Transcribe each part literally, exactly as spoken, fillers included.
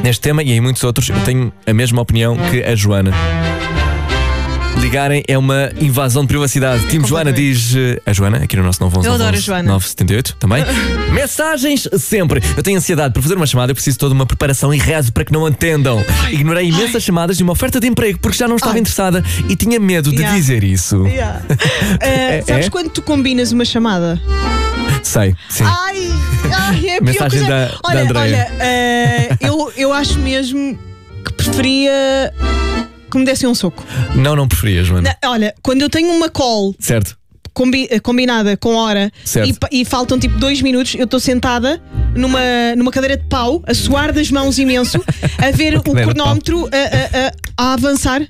Neste tema e em muitos outros, eu tenho a mesma opinião que a Joana. Ligarem é uma invasão de privacidade. Time Joana diz. A Joana, aqui no nosso nove onze Eu adoro a Joana. nove setenta e oito também. Mensagens sempre. Eu tenho ansiedade para fazer uma chamada, eu preciso de toda uma preparação e rezo para que não atendam. Ignorei imensas ai. chamadas de uma oferta de emprego porque já não estava ai. interessada e tinha medo de yeah. dizer isso. Yeah. uh, é, sabes é? quando tu combinas uma chamada? Sei, sim. Ai, ai é a pior Mensagem coisa. da, olha, da Andreia. Olha, uh, eu, eu acho mesmo que preferia que me dessem um soco. Não, não preferia, Joana. Na, olha, quando eu tenho uma call certo. Combi, combinada com hora e, e faltam tipo dois minutos, eu estou sentada numa, numa cadeira de pau, a suar das mãos imenso, a ver o cronómetro a, a, a, a avançar.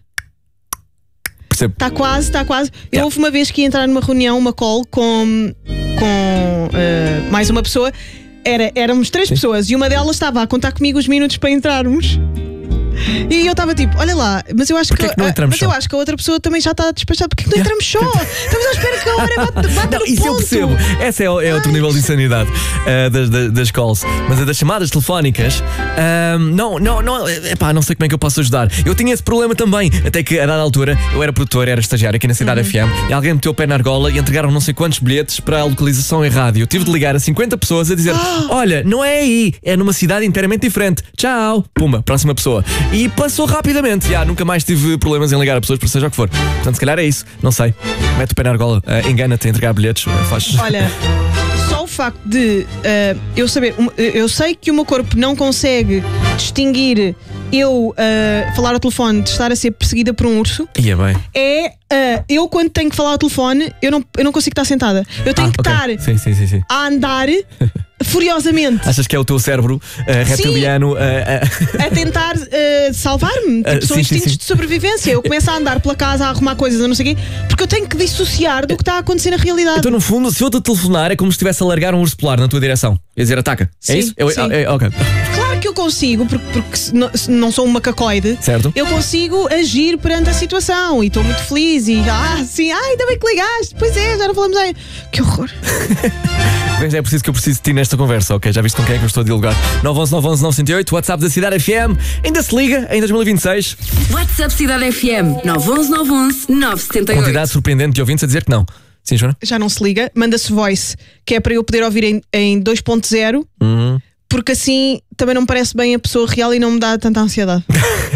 Está quase, está quase. Yeah. Eu houve uma vez que ia entrar numa reunião, uma call com, com uh, mais uma pessoa. Era, éramos três Sim. pessoas e uma delas estava a contar comigo os minutos para entrarmos. E eu estava tipo, olha lá, mas eu acho que, que, não a, mas eu acho que a outra pessoa também já está despachada. Porquê que não entramos só? Estamos à espera que a hora bate, bate não, no isso ponto. Eu percebo. Esse é, é outro nível de insanidade uh, das, das, das calls. Mas a das chamadas telefónicas uh, Não, não, não epá, não sei como é que eu posso ajudar. Eu tinha esse problema também. Até que a dada altura eu era produtor, era estagiário aqui na Cidade uhum. F M. E alguém meteu o pé na argola e entregaram não sei quantos bilhetes para a localização errada. Eu tive de ligar a cinquenta pessoas a dizer oh. olha, não é aí, é numa cidade inteiramente diferente. Tchau, pumba, próxima pessoa. E passou rápidamente. Já, nunca mais tive problemas em ligar a pessoas, para seja o que for. Portanto, se calhar é isso, não sei. Mete o pé na argola, uh, engana-te a entregar bilhetes. Uh, faz... Olha, só o facto de uh, eu saber, um, eu sei que o meu corpo não consegue distinguir eu uh, falar ao telefone de estar a ser perseguida por um urso. Ia bem. É uh, eu quando tenho que falar ao telefone, eu não, eu não consigo estar sentada. Eu tenho ah, que okay. estar sim, sim, sim, sim. a andar furiosamente. Achas que é o teu cérebro uh, reptiliano uh, uh... a tentar uh, salvar-me? Tipo, uh, são sim, instintos sim, sim. de sobrevivência. Eu começo a andar pela casa a arrumar coisas, a não sei o quê, porque eu tenho que dissociar do que está a acontecer na realidade. Então, no fundo, se eu te telefonar, é como se estivesse a largar um urso polar na tua direção. Quer dizer, ataca. Sim, é isso? Eu, sim. É, ok. Claro que eu consigo, porque, porque se não, se não sou um macacoide, certo. Eu consigo agir perante a situação e estou muito feliz e ah, sim, ah, ainda bem que ligaste, pois é, já não falamos aí. Que horror. Bem, é preciso que eu preciso de ti nesta conversa, ok? Já viste com quem é que eu estou a dialogar? nove onze nove onze nove zero oito, WhatsApp da Cidade F M. Ainda se liga em dois mil e vinte e seis. WhatsApp Cidade F M nove onze nove onze nove sete oito. Quantidade surpreendente de ouvintes a dizer que não. Sim, Joana? Já não se liga, manda-se voice, que é para eu poder ouvir em, em dois ponto zero, uhum. porque assim também não me parece bem a pessoa real e não me dá tanta ansiedade.